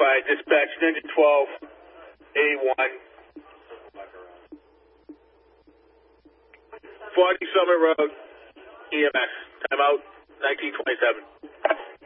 identified. Dispatch Ninja 12, A1. 40 Summit Road, EMS. Timeout, 1927.